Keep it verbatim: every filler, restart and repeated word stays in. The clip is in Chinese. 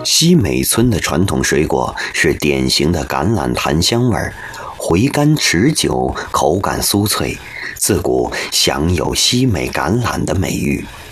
西美村的传统水果是典型的橄榄檀香味儿，回甘持久，口感酥脆，自古享有西美橄榄的美誉。